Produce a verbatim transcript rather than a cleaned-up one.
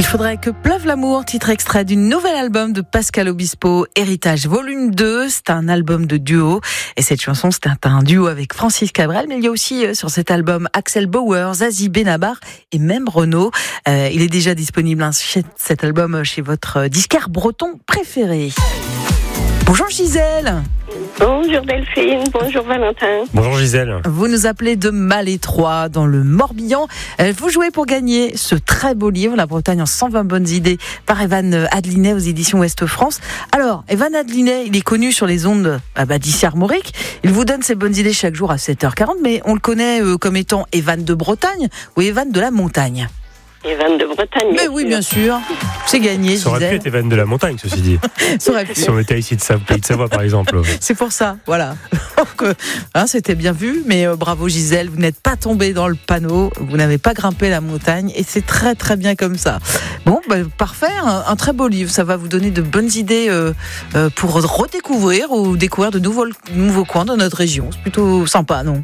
Il faudrait que pleuve l'amour, titre extrait du nouvel album de Pascal Obispo, Héritage volume deux. C'est un album de duo. Et cette chanson, c'est un duo avec Francis Cabrel. Mais il y a aussi euh, sur cet album Axel Bauer, Zazie Benabar et même Renaud. Euh, il est déjà disponible, hein, chez cet album chez votre disquaire breton préféré. Bonjour Gisèle. Bonjour Delphine, bonjour Valentin. Bonjour Gisèle. Vous nous appelez de Malétroit, dans le Morbihan. Vous jouez pour gagner ce très beau livre, La Bretagne en cent vingt bonnes idées, par Evan Adlinet aux éditions Ouest France. Alors, Evan Adlinet, il est connu sur les ondes ah bah, d'ici Armorique. Il vous donne ses bonnes idées chaque jour à sept heures quarante, mais on le connaît euh, comme étant Evan de Bretagne ou Evan de la Montagne. Evan de Bretagne. Mais oui, bien sûr. C'est gagné, Ça aurait pu être Evan de la Montagne, ceci dit. Ça aurait pu. Si on était ici de Savoie, pays de Savoie, par exemple. C'est pour ça, voilà. Donc, euh, hein, c'était bien vu, mais euh, bravo Gisèle, vous n'êtes pas tombée dans le panneau, vous n'avez pas grimpé la montagne, et c'est très très bien comme ça. Bon, bah, parfait, un, un très beau livre, ça va vous donner de bonnes idées euh, euh, pour redécouvrir ou découvrir de nouveaux, nouveaux coins de notre région. C'est plutôt sympa, non ?